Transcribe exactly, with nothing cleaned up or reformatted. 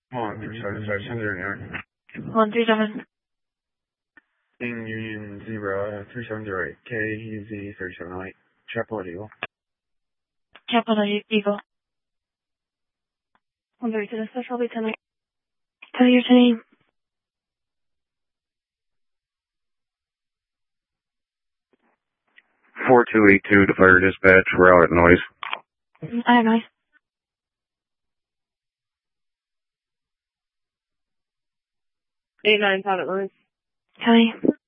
One three seven five Center One three seven. in Union zero three seven zero eight K E Z thirty seven oh eight Chapel Eagle. Chapel Eagle. One thirty seven special be ten. Tell your name. Four two eight two to fire dispatch. We're out at noise. I have noise. Eight nine out at noise. Tell me.